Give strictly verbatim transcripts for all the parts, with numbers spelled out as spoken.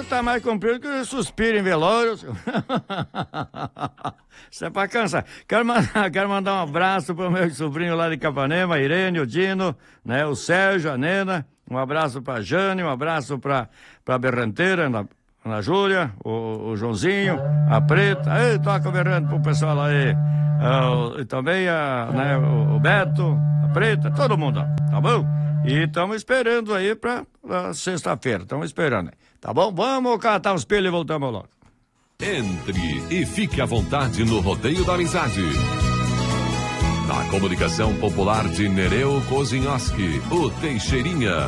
tá mais comprido que suspiro em velório. Isso é pra cansar. Quero mandar, quero mandar um abraço pro meu sobrinho lá de Capanema, Irene, o Dino, né, o Sérgio, a Nena. Um abraço pra Jane, um abraço pra, pra Berranteira, na, na Júlia, o, o Joãozinho, a Preta. Ei, toca berrando pro pessoal aí. Uh, e também a, né, o, o Beto, a Preta, todo mundo, tá bom? E estamos esperando aí pra, pra sexta-feira, estamos esperando. Tá bom? Vamos catar uns pelos e voltamos logo. Entre e fique à vontade no Rodeio da Amizade. Na comunicação popular de Nereu Kozinhoski, o Teixeirinha.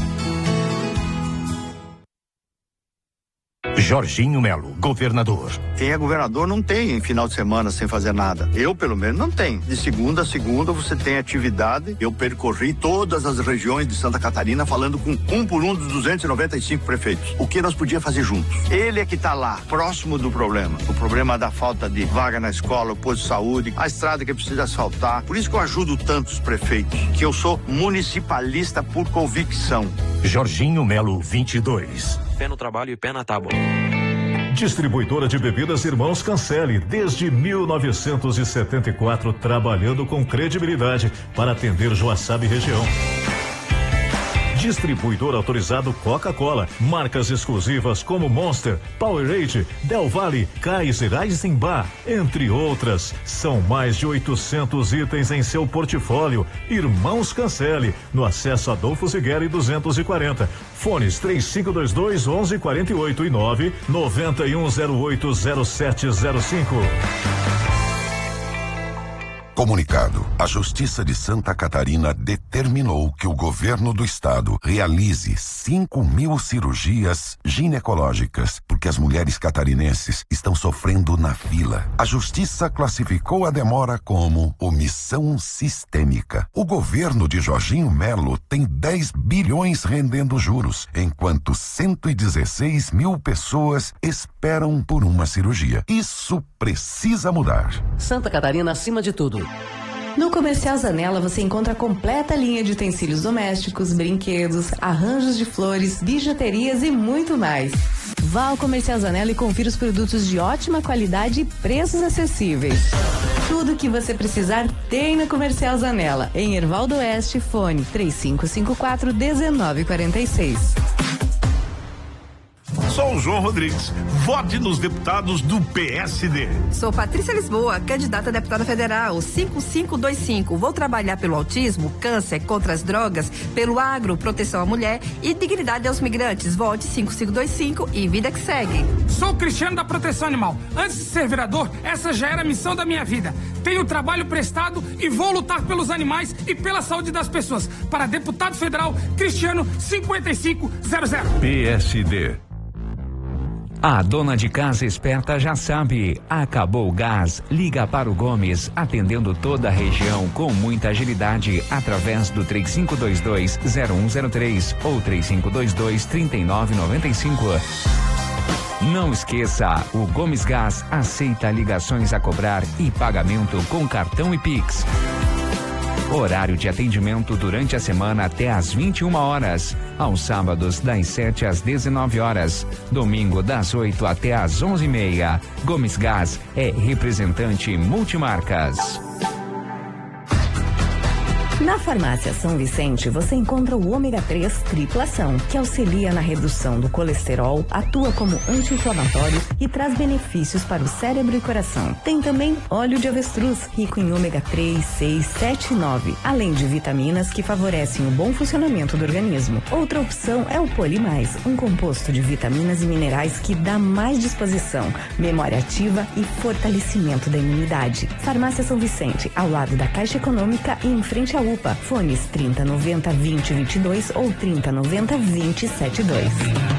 Jorginho Melo, governador. Quem é governador não tem final de semana sem fazer nada. Eu, pelo menos, não tenho. De segunda a segunda você tem atividade. Eu percorri todas as regiões de Santa Catarina falando com um por um dos duzentos e noventa e cinco prefeitos. O que nós podíamos fazer juntos? Ele é que está lá, próximo do problema. O problema da falta de vaga na escola, o posto de saúde, a estrada que precisa asfaltar. Por isso que eu ajudo tantos prefeitos, que eu sou municipalista por convicção. Jorginho Melo, vinte e dois. Pé no trabalho e pé na tábua. Distribuidora de bebidas Irmãos Cancelli, desde mil novecentos e setenta e quatro, trabalhando com credibilidade para atender Joaçaba e região. Distribuidor autorizado Coca-Cola, marcas exclusivas como Monster, Powerade, Del Valle, Kaiser, Eisenbach, entre outras. São mais de oitocentos itens em seu portfólio. Irmãos Cancelli, no acesso Adolfo Zigueri duzentos e quarenta. Fones três cinco dois dois, onze quarenta e oito e nove nove um zero oito zero sete zero cinco. Comunicado: a Justiça de Santa Catarina determinou que o governo do estado realize cinco mil cirurgias ginecológicas, porque as mulheres catarinenses estão sofrendo na fila. A Justiça classificou a demora como omissão sistêmica. O governo de Jorginho Melo tem dez bilhões rendendo juros, enquanto cento e dezesseis mil pessoas esperam por uma cirurgia. Isso precisa mudar. Santa Catarina acima de tudo. No Comercial Zanella você encontra a completa linha de utensílios domésticos, brinquedos, arranjos de flores, bijuterias e muito mais. Vá ao Comercial Zanella e confira os produtos de ótima qualidade e preços acessíveis. Tudo o que você precisar tem no Comercial Zanella, em Hervaldo Oeste, fone três cinco cinco quatro, um nove quatro seis. Sou o João Rodrigues. Vote nos deputados do P S D. Sou Patrícia Lisboa, candidata a deputada federal, cinco cinco dois cinco. Vou trabalhar pelo autismo, câncer, contra as drogas, pelo agro, proteção à mulher e dignidade aos migrantes. Vote cinco cinco dois cinco e vida que segue. Sou Cristiano da Proteção Animal. Antes de ser vereador, essa já era a missão da minha vida. Tenho trabalho prestado e vou lutar pelos animais e pela saúde das pessoas. Para deputado federal, Cristiano cinquenta e cinco zero zero. P S D. A dona de casa esperta já sabe, acabou o gás, liga para o Gomes, atendendo toda a região com muita agilidade através do três cinco dois dois, zero um zero três ou três cinco dois dois, três nove nove cinco. Não esqueça, o Gomes Gás aceita ligações a cobrar e pagamento com cartão e Pix. Horário de atendimento durante a semana até às vinte e uma horas. Aos sábados, das sete às dezenove horas. Domingo, das oito até às onze e meia. Gomes Gás é representante multimarcas. Na Farmácia São Vicente, você encontra o ômega três triplação, que auxilia na redução do colesterol, atua como anti-inflamatório e traz benefícios para o cérebro e coração. Tem também óleo de avestruz, rico em ômega três, seis, sete e nove, além de vitaminas que favorecem o bom funcionamento do organismo. Outra opção é o Polimais, um composto de vitaminas e minerais que dá mais disposição, memória ativa e fortalecimento da imunidade. Farmácia São Vicente, ao lado da Caixa Econômica e em frente à U P A. Fones trinta noventa, vinte, vinte e dois ou trinta noventa, vinte, setenta e dois.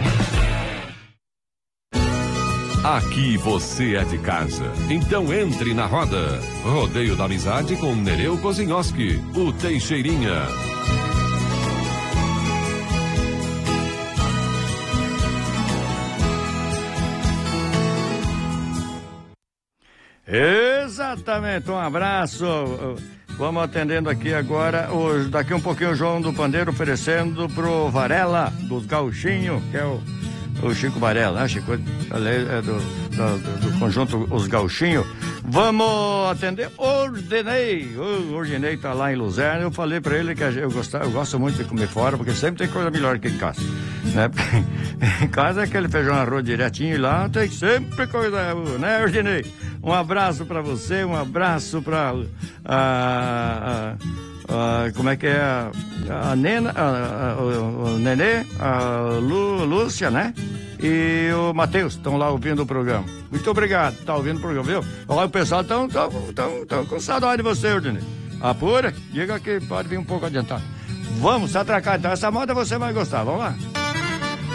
Aqui você é de casa, então entre na roda. Rodeio da Amizade com Nereu Kozinhoski, o Teixeirinha. Exatamente, um abraço. Vamos atendendo aqui agora, o, daqui um pouquinho o João do Pandeiro oferecendo pro Varela, dos Gauchinhos, que é o o Chico Barella, né, Chico? É do, do, do conjunto Os Gauchinhos. Vamos atender. Ordenei. O Ordenei tá lá em Luzerne. Eu falei pra ele que eu, gostava, eu gosto muito de comer fora, porque sempre tem coisa melhor que em casa. Né? Porque em casa é aquele feijão arroz direitinho e lá tem sempre coisa, né, Ordenei? Um abraço pra você, um abraço pra. A, a, a, como é que é? A, a Nena, a, a, o, o Nenê, a Lu, Lúcia, né? E o Matheus estão lá ouvindo o programa. Muito obrigado, tá ouvindo o programa, viu? Olha, o pessoal tão, tão, tão, tão com saudade de você, Ordinei. Apura, diga que pode vir um pouco adiantado. Vamos se atracar, então essa moda você vai gostar, vamos lá.